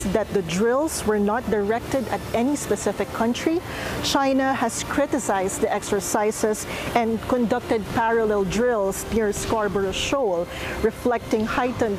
that the drills were not directed at any specific country, China has criticized the exercises and conducted parallel drills near Scarborough Shoal, reflecting heightened